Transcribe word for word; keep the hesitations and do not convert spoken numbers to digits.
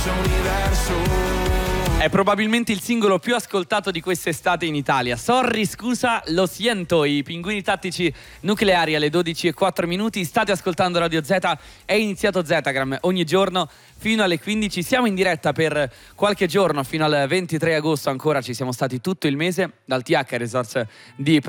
È probabilmente il singolo più ascoltato di quest'estate in Italia. Sorry, scusa, lo siento. I Pinguini Tattici Nucleari alle dodici e quattro minuti. State ascoltando Radio Z. È iniziato Zetagram ogni giorno fino alle quindici. Siamo in diretta per qualche giorno fino al ventitré agosto. Ancora ci siamo stati tutto il mese dal T H Resorts di